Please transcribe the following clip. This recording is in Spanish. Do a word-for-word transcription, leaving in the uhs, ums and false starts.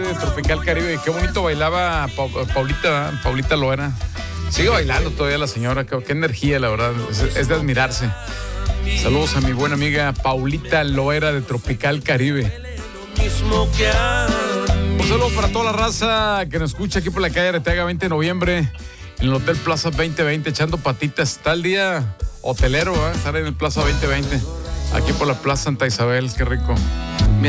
De Tropical Caribe, qué bonito bailaba Pa- Paulita, Paulita Loera. Sigue bailando todavía la señora, qué, qué energía, la verdad, es, es de admirarse. Saludos a mi buena amiga Paulita Loera de Tropical Caribe. Un saludo para toda la raza que nos escucha aquí por la calle Arteaga, veinte de noviembre, en el Hotel Plaza veinte veinte, echando patitas. Está el día hotelero, ¿eh? Estar en el Plaza veinte veinte, aquí por la Plaza Santa Isabel, qué rico.